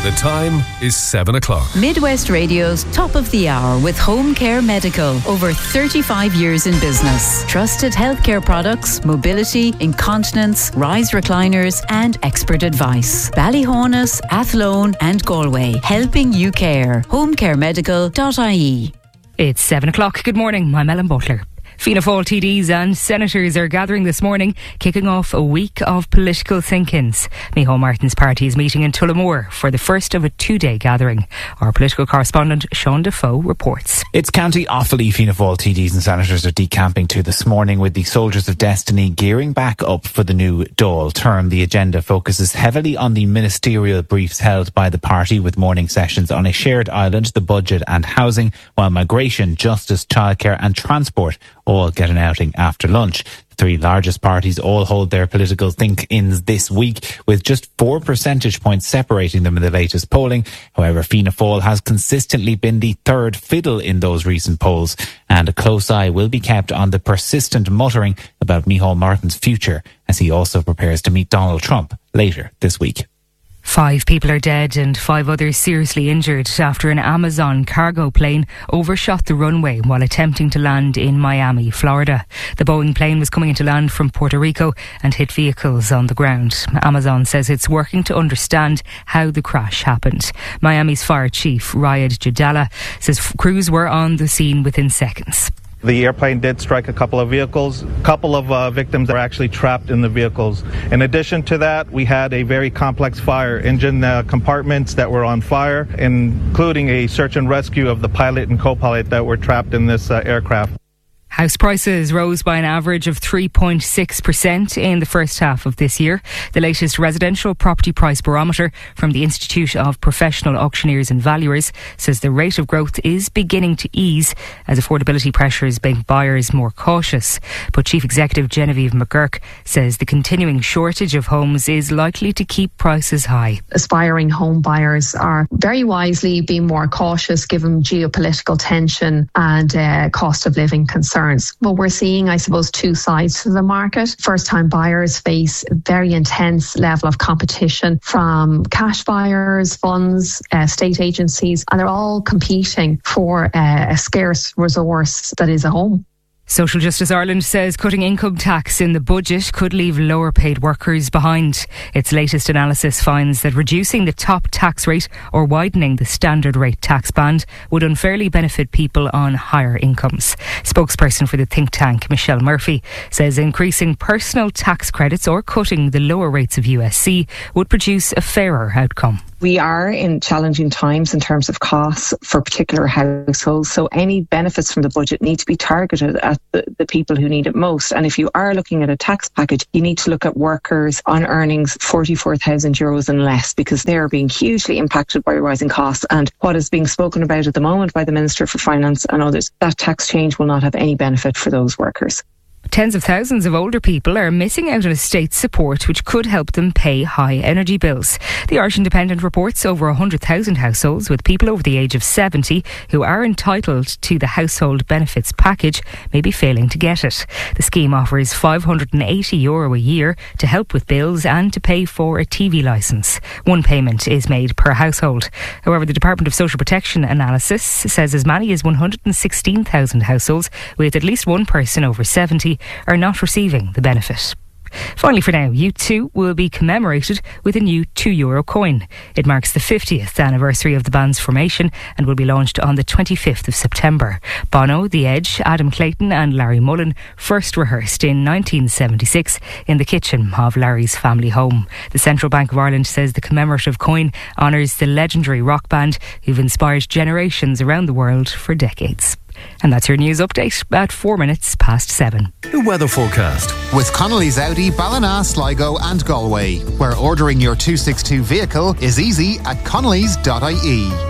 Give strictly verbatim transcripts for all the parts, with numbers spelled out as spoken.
The time is seven o'clock. Midwest Radio's Top of the Hour with Home Care Medical. Over thirty-five years in business. Trusted healthcare products, mobility, incontinence, rise recliners and expert advice. Ballyhonus, Athlone and Galway. Helping you care. home care medical dot I E. It's seven o'clock. Good morning. I'm Ellen Butler. Fianna Fáil T Ds and senators are gathering this morning, kicking off a week of political think-ins. Micheál Martin's party is meeting in Tullamore for the first of a two-day gathering. Our political correspondent Sean Defoe reports. It's County Offaly Fianna Fáil T Ds and senators are decamping to this morning, with the Soldiers of Destiny gearing back up for the new Dáil term. The agenda focuses heavily on the ministerial briefs held by the party, with morning sessions on a shared island, the budget and housing, while migration, justice, childcare and transport all get an outing after lunch. The three largest parties all hold their political think-ins this week, with just four percentage points separating them in the latest polling. However, Fianna Fáil has consistently been the third fiddle in those recent polls, and a close eye will be kept on the persistent muttering about Micheál Martin's future as he also prepares to meet Donald Trump later this week. Five people are dead and five others seriously injured after an Amazon cargo plane overshot the runway while attempting to land in Miami, Florida. The Boeing plane was coming into land from Puerto Rico and hit vehicles on the ground. Amazon says it's working to understand how the crash happened. Miami's fire chief, Riyad Jadala, says crews were on the scene within seconds. The airplane did strike a couple of vehicles. A couple of uh, victims are actually trapped in the vehicles. In addition to that, we had a very complex fire. Engine uh, compartments that were on fire, including a search and rescue of the pilot and co-pilot that were trapped in this uh, aircraft. House prices rose by an average of three point six percent in the first half of this year. The latest residential property price barometer from the Institute of Professional Auctioneers and Valuers says the rate of growth is beginning to ease as affordability pressures make buyers more cautious. But Chief Executive Genevieve McGurk says the continuing shortage of homes is likely to keep prices high. Aspiring home buyers are very wisely being more cautious given geopolitical tension and uh, cost of living concerns. Well, we're seeing, I suppose, two sides to the market. First-time buyers face a very intense level of competition from cash buyers, funds, uh, state agencies, and they're all competing for uh, a scarce resource that is a home. Social Justice Ireland says cutting income tax in the budget could leave lower paid workers behind. Its latest analysis finds that reducing the top tax rate or widening the standard rate tax band would unfairly benefit people on higher incomes. Spokesperson for the think tank, Michelle Murphy, says increasing personal tax credits or cutting the lower rates of U S C would produce a fairer outcome. We are in challenging times in terms of costs for particular households, so any benefits from the budget need to be targeted at the, the people who need it most. And if you are looking at a tax package, you need to look at workers on earnings forty-four thousand euros and less, because they are being hugely impacted by rising costs. And what is being spoken about at the moment by the Minister for Finance and others, that tax change will not have any benefit for those workers. Tens of thousands of older people are missing out on state support which could help them pay high energy bills. The Irish Independent reports over one hundred thousand households with people over the age of seventy who are entitled to the household benefits package may be failing to get it. The scheme offers five hundred eighty euro a year to help with bills and to pay for a T V licence. One payment is made per household. However, the Department of Social Protection analysis says as many as one hundred sixteen thousand households with at least one person over seventy are not receiving the benefit. Finally for now, U two will be commemorated with a new two euro coin. It marks the fiftieth anniversary of the band's formation and will be launched on the twenty-fifth of September. Bono, The Edge, Adam Clayton and Larry Mullen first rehearsed in nineteen seventy-six in the kitchen of Larry's family home. The Central Bank of Ireland says the commemorative coin honours the legendary rock band who've inspired generations around the world for decades. And that's your news update at four minutes past seven. The weather forecast with Connolly's Audi, Ballina, Sligo and Galway, where ordering your two sixty-two vehicle is easy at connellys dot I E.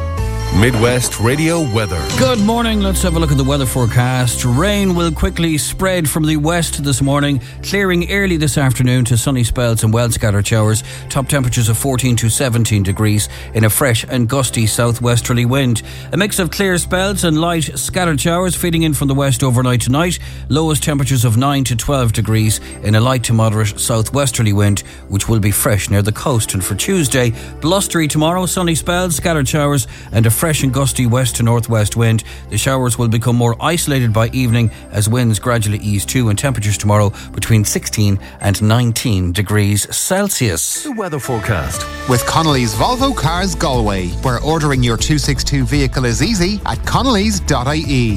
Midwest Radio Weather. Good morning. Let's have a look at the weather forecast. Rain will quickly spread from the west this morning, clearing early this afternoon to sunny spells and well scattered showers. Top temperatures of fourteen to seventeen degrees in a fresh and gusty southwesterly wind. A mix of clear spells and light scattered showers feeding in from the west overnight tonight. Lowest temperatures of nine to twelve degrees in a light to moderate southwesterly wind, which will be fresh near the coast. And for Tuesday, blustery tomorrow, sunny spells, scattered showers and a fresh and gusty west to northwest wind. The showers will become more isolated by evening as winds gradually ease too, and temperatures tomorrow between sixteen and nineteen degrees Celsius. The weather forecast with Connolly's Volvo Cars Galway, where ordering your two sixty-two vehicle is easy at connellys dot I E.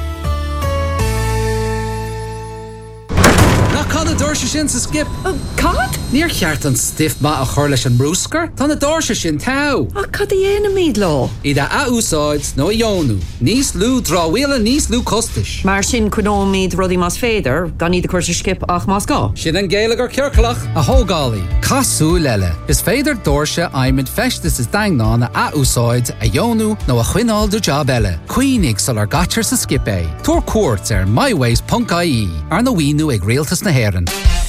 Tá na dúirse sin sa skip. Cad? Níor cheart an stiff ma a chur leis an brúscar. Tá na dúirse sin tau. Ach, cad a dhéanam míad lá? Ida a úsáid nó a dheonú. Níos lú dráhuiile níos lú costais. Mar sin cuineáil míad rudí más féidir, gan iad a chuir skip ach más gá. Sin an géalagar cearclach a hógálaí. Casú leile. Is féidir dúirse aimid festas is daingná a úsáid a dheonú nó a chuineáil do job eile. Cuoinig sal ar gatir sa skip é. Tuair cuairt ar myways dot I E ar na vínu ag rialtas na héireann.